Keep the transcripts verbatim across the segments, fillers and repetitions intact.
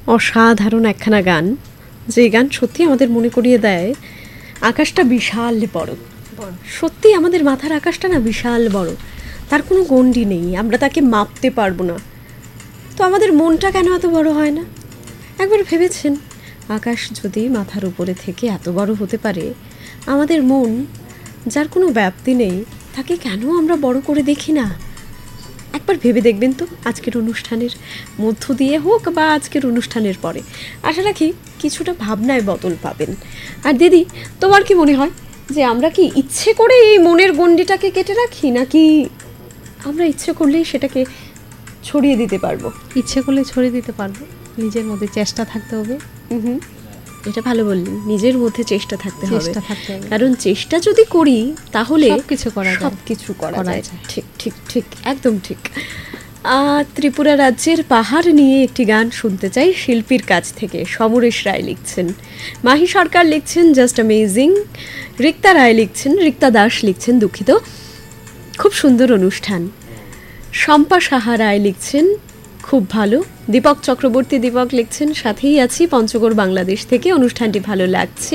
অসাধারণ একখানা গান, যে গান সত্যি আমাদের মনে করিয়ে দেয় আকাশটা বিশাল বড়। সত্যি আমাদের মাথার আকাশটা না বিশাল বড়, তার কোনো গণ্ডি নেই, আমরা তাকে মাপতে পারবো না। তো আমাদের মনটা কেন এত বড় হয় না? একবার ভেবেছেন, আকাশ যদি মাথার উপরে থেকে এত বড় হতে পারে, আমাদের মন যার কোনো ব্যাপ্তি নেই তাকে কেন আমরা বড় করে দেখি না? একবার ভেবে দেখবেন তো, আজকের অনুষ্ঠানের মধ্য দিয়ে হোক বা আজকের অনুষ্ঠানের পরে, আশা রাখি কিছুটা ভাবনায় বদল পাবেন। আর দিদি, তোমার কি মনে হয় যে আমরা কি ইচ্ছে করে এই মনের গণ্ডিটাকে কেটে রাখি, নাকি আমরা ইচ্ছে করলেই সেটাকে ছড়িয়ে দিতে পারবো? ইচ্ছে করলে ছড়িয়ে দিতে পারবো, নিজের মধ্যে চেষ্টা থাকতে হবে। হুম, এটা ভালো বললেন, নিজের মধ্যে চেষ্টা থাকতে হবে। চেষ্টা থাকতে হবে, কারণ চেষ্টা যদি করি তাহলে সবকিছু করা যায়, সবকিছু করা করা যায়। যায়। ঠিক ঠিক ঠিক, একদম ঠিক। আহ, ত্রিপুরা রাজ্যের পাহাড় নিয়ে একটি গান শুনতে চাই শিল্পীর কাছ থেকে। সমরেশ রায় লিখছেন, মাহি সরকার লিখছেন জাস্ট অ্যামেজিং, রিক্তা রায় লিখছেন, রিক্তা দাস লিখছেন দুঃখিত, খুব সুন্দর অনুষ্ঠান। শম্পা সাহা রায় লিখছেন খুব ভালো। দীপক চক্রবর্তী দীপক লিখছেন সাথেই আছি পঞ্চগড় বাংলাদেশ থেকে, অনুষ্ঠানটি ভালো লাগছে।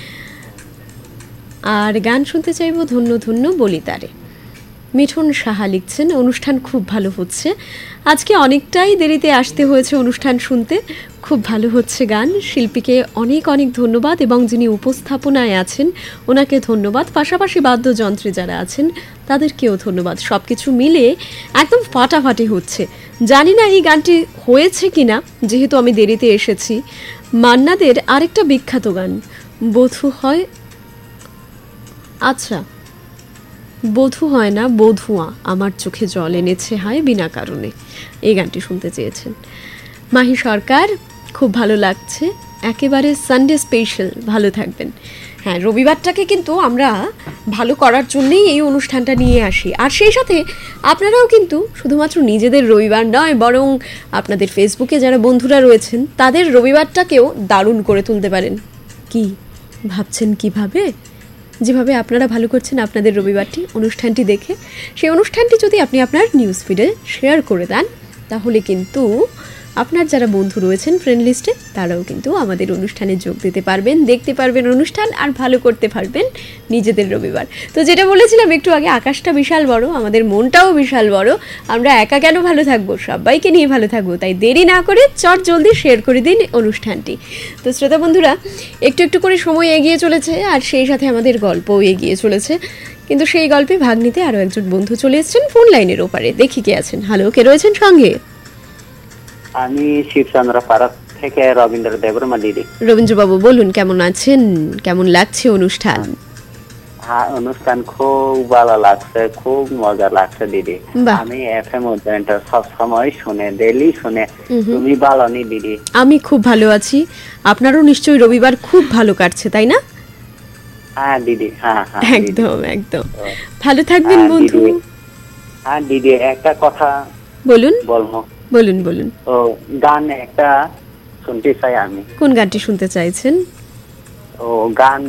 আর গান শুনতে চাইব ধন্য ধন্য বলি তারে। মিঠুন সাহা লিখছেন অনুষ্ঠান খুব ভালো হচ্ছে, আজকে অনেকটাই দেরিতে আসতে হয়েছে অনুষ্ঠান শুনতে, খুব ভালো হচ্ছে গান। শিল্পীকে অনেক অনেক ধন্যবাদ এবং যিনি উপস্থাপনায় আছেন ওনাকে ধন্যবাদ, পাশাপাশি বাদ্যযন্ত্রে যারা আছেন তাদেরকেও ধন্যবাদ। সব কিছু মিলে একদম ফাটাফাটি হচ্ছে। জানি না এই গানটি হয়েছে কিনা, যেহেতু আমি দেরিতে এসেছি। মান্নাদের আরেকটা বিখ্যাত গান বধূ হয়, আচ্ছা বধূ হয় না বধুয়া, আমার চোখে জল এনেছে হায় বিনা কারণে, এই গানটি শুনতে চেয়েছেন মাহি সরকার। খুব ভালো লাগছে, একেবারে সানডে স্পেশাল, ভালো থাকবেন। হ্যাঁ, রবিবারটাকে কিন্তু আমরা ভালো করার জন্যেই এই অনুষ্ঠানটা নিয়ে আসি। আর সেই সাথে আপনারাও কিন্তু শুধুমাত্র নিজেদের রবিবার নয়, বরং আপনাদের ফেসবুকে যারা বন্ধুরা রয়েছেন তাদের রবিবারটাকেও দারুণ করে তুলতে পারেন। কি ভাবছেন কিভাবে? যেভাবে আপনারা ভালো করছেন আপনাদের রবিবারটি অনুষ্ঠানটি দেখে, সেই অনুষ্ঠানটি যদি আপনি আপনার নিউজ ফিডে শেয়ার করে দেন, তাহলে কিন্তু আপনার যারা বন্ধু রয়েছেন ফ্রেন্ড লিস্টে তারাও কিন্তু আমাদের অনুষ্ঠানে যোগ দিতে পারবেন, দেখতে পারবেন অনুষ্ঠান, আর ভালো করতে পারবেন নিজেদের রবিবার। তো যেটা বলেছিলাম একটু আগে, আকাশটা বিশাল বড়, আমাদের মনটাও বিশাল বড়, আমরা একা কেন ভালো থাকবো, সবাইকে নিয়ে ভালো থাকবো। তাই দেরি না করে চট জলদি শেয়ার করে দিন অনুষ্ঠানটি। তো শ্রোতা বন্ধুরা, একটু একটু করে সময় এগিয়ে চলেছে, আর সেই সাথে আমাদের গল্পও এগিয়ে চলেছে। কিন্তু সেই গল্পে ভাগ নিতে আরও একজন বন্ধু চলে এসেছেন ফোন লাইনের ওপারে। দেখি কে আছেন। হ্যালো, কে রয়েছেন সঙ্গে? আমি শিবচন্দ্র পাড়া থেকে রবীন্দ্র দেববর্মা দিদি। রবীন্দ্রবাবু বলুন, কেমন আছেন, কেমন লাগছে অনুষ্ঠান? হ্যাঁ, অনুষ্ঠান খুব ভালো লাগছে, খুব মজা লাগছে দিদি। আমি এফএম উদ্যানটা সব সময় শুনে, ডেইলি শুনে। তুমি ভালো নি দিদি? আমি খুব ভালো আছি। আপনারও নিশ্চয়ই রবিবার খুব ভালো কাটছে, তাই না? হ্যাঁ দিদি, হ্যাঁ হ্যাঁ একদম একদম। ভালো থাকবেন বন্ধু। হ্যাঁ দিদি, একটা কথা বলুন। বলবো? বলুন বলুন। ও গান একটা শুনতে চাই আমি। কোন গানটি শুনতে চাইছেন? ও গান